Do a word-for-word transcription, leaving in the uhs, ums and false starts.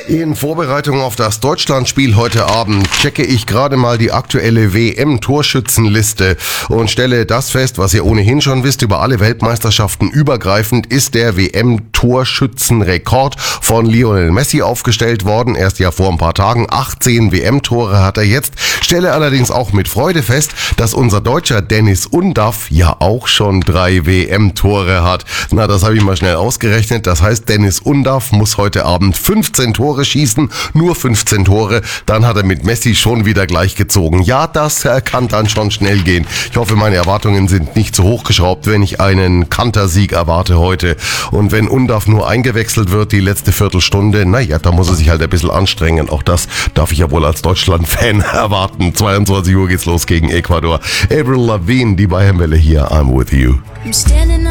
In Vorbereitung auf das Deutschlandspiel heute Abend checke ich gerade mal die aktuelle W M-Torschützenliste und stelle das fest, was ihr ohnehin schon wisst, über alle Weltmeisterschaften übergreifend ist der W M-Torschützenrekord von Lionel Messi aufgestellt worden. Erst ja vor ein paar Tagen, achtzehn W M-Tore hat er jetzt. Stelle allerdings auch mit Freude fest, dass unser Deutscher Dennis Undaff ja auch schon drei W M-Tore hat. Na, das habe ich mal schnell ausgerechnet. Das heißt, Dennis Undaff muss heute Abend fünfzehn Tore schießen, nur fünfzehn Tore, dann hat er mit Messi schon wieder gleichgezogen. Ja, das kann dann schon schnell gehen. Ich hoffe, meine Erwartungen sind nicht zu hoch geschraubt, wenn ich einen Kantersieg erwarte heute. Und wenn Undaff nur eingewechselt wird, die letzte Viertelstunde, naja, da muss er sich halt ein bisschen anstrengen. Auch das darf ich ja wohl als Deutschland-Fan erwarten. zweiundzwanzig Uhr geht's los gegen Ecuador. Avril Lavigne, die Bayernwelle hier, I'm with you.